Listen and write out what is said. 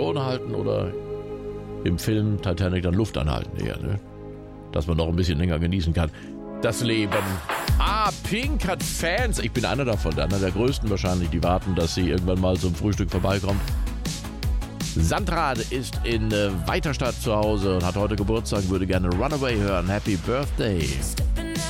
Ton halten oder im Film Titanic dann Luft anhalten eher, ne? Dass man noch ein bisschen länger genießen kann. Das Leben. Pink hat Fans. Ich bin einer davon, einer der größten wahrscheinlich, die warten, dass sie irgendwann mal zum Frühstück vorbeikommt. Sandra ist in Weiterstadt zu Hause und hat heute Geburtstag, würde gerne Runaway hören. Happy Birthday.